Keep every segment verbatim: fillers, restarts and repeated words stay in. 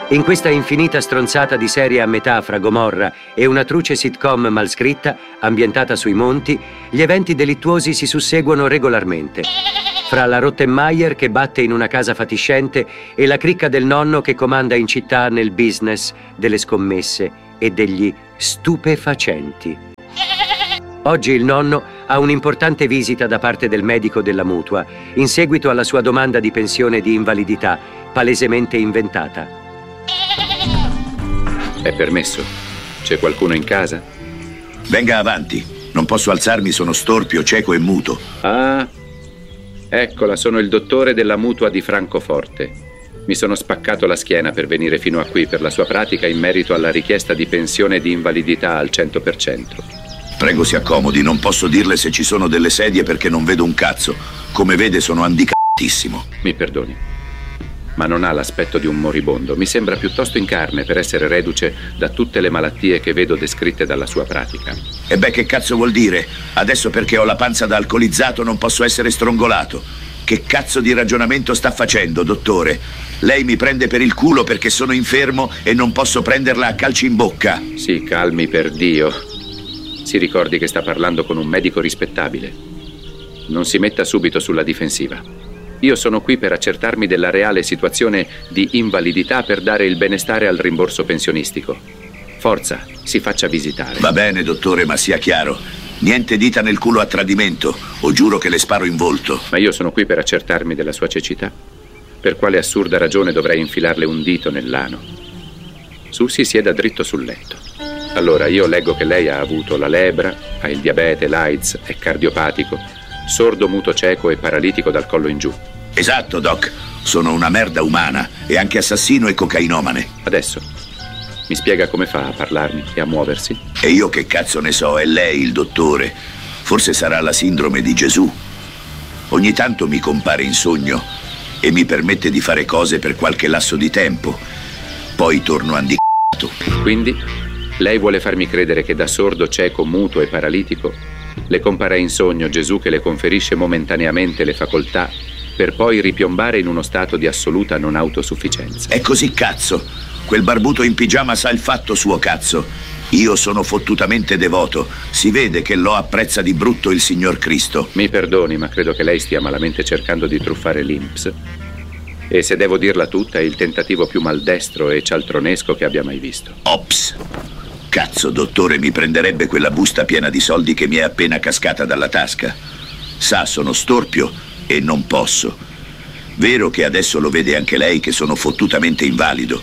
In questa infinita stronzata di serie a metà fra Gomorra e una truce sitcom mal scritta, ambientata sui monti, gli eventi delittuosi si susseguono regolarmente. Fra la Rottenmeier che batte in una casa fatiscente e la cricca del nonno che comanda in città nel business delle scommesse e degli stupefacenti. Oggi il nonno ha un'importante visita da parte del medico della mutua, in seguito alla sua domanda di pensione di invalidità, palesemente inventata. È permesso? C'è qualcuno in casa? Venga avanti. Non posso alzarmi, sono storpio, cieco e muto. Ah, eccola, sono il dottore della mutua di Francoforte. Mi sono spaccato la schiena per venire fino a qui per la sua pratica in merito alla richiesta di pensione di invalidità al cento per cento. Prego si accomodi, non posso dirle se ci sono delle sedie perché non vedo un cazzo. Come vede sono handicapatissimo. Mi perdoni, ma non ha l'aspetto di un moribondo. Mi sembra piuttosto in carne per essere reduce da tutte le malattie che vedo descritte dalla sua pratica. E beh, che cazzo vuol dire? Adesso perché ho la panza da alcolizzato non posso essere strongolato. Che cazzo di ragionamento sta facendo, dottore? Lei mi prende per il culo perché sono infermo e non posso prenderla a calci in bocca. Si calmi, per Dio. Si ricordi che sta parlando con un medico rispettabile. Non si metta subito sulla difensiva. Io sono qui per accertarmi della reale situazione di invalidità per dare il benestare al rimborso pensionistico. Forza, si faccia visitare. Va bene, dottore, ma sia chiaro. Niente dita nel culo a tradimento, o giuro che le sparo in volto. Ma io sono qui per accertarmi della sua cecità. Per quale assurda ragione dovrei infilarle un dito nell'ano? Su, si sieda dritto sul letto. Allora, io leggo che lei ha avuto la lebbra, ha il diabete, l'AIDS, è cardiopatico, sordo, muto, cieco e paralitico dal collo in giù. Esatto, Doc. Sono una merda umana e anche assassino e cocainomane. Adesso, mi spiega come fa a parlarmi e a muoversi? E io che cazzo ne so, è lei il dottore. Forse sarà la sindrome di Gesù. Ogni tanto mi compare in sogno e mi permette di fare cose per qualche lasso di tempo. Poi torno handicappato. Quindi, lei vuole farmi credere che da sordo, cieco, muto e paralitico le compare in sogno Gesù che le conferisce momentaneamente le facoltà per poi ripiombare in uno stato di assoluta non autosufficienza. È così, cazzo. Quel barbuto in pigiama sa il fatto suo, cazzo. Io sono fottutamente devoto. Si vede che lo apprezza di brutto il Signor Cristo. Mi perdoni, ma credo che lei stia malamente cercando di truffare l'I N P S. E se devo dirla tutta, è il tentativo più maldestro e cialtronesco che abbia mai visto. Ops! Cazzo, dottore, mi prenderebbe quella busta piena di soldi che mi è appena cascata dalla tasca. Sa, sono storpio e non posso. Vero che adesso lo vede anche lei che sono fottutamente invalido.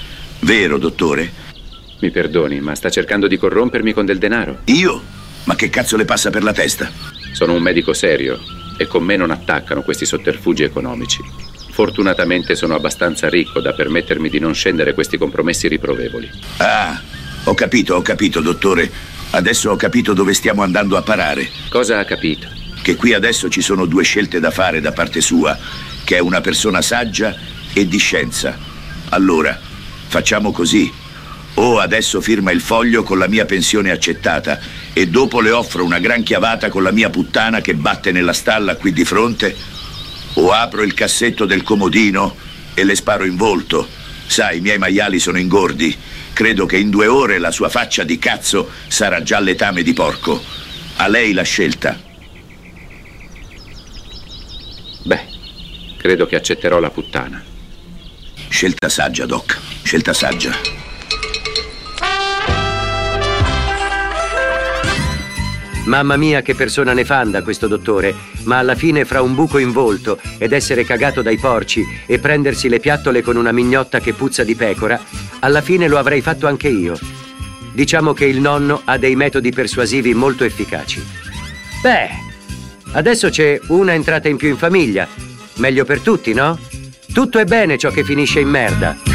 Vero, dottore? Mi perdoni, ma sta cercando di corrompermi con del denaro? Io? Ma che cazzo le passa per la testa? Sono un medico serio e con me non attaccano questi sotterfugi economici. Fortunatamente sono abbastanza ricco da permettermi di non scendere questi compromessi riprovevoli. Ah, ho capito, ho capito, dottore. Adesso ho capito dove stiamo andando a parare. Cosa ha capito? Che qui adesso ci sono due scelte da fare da parte sua, che è una persona saggia e di scienza. Allora, facciamo così. O adesso firma il foglio con la mia pensione accettata e dopo le offro una gran chiavata con la mia puttana che batte nella stalla qui di fronte, o apro il cassetto del comodino e le sparo in volto. Sai, i miei maiali sono ingordi. Credo che in due ore la sua faccia di cazzo sarà già letame di porco. A lei la scelta. Beh, credo che accetterò la puttana. Scelta saggia, Doc. Scelta saggia. Mamma mia, che persona nefanda questo dottore, ma alla fine fra un buco in volto ed essere cagato dai porci e prendersi le piattole con una mignotta che puzza di pecora, alla fine lo avrei fatto anche io. Diciamo che il nonno ha dei metodi persuasivi molto efficaci. Beh, adesso c'è una entrata in più in famiglia. Meglio per tutti, no? Tutto è bene ciò che finisce in merda.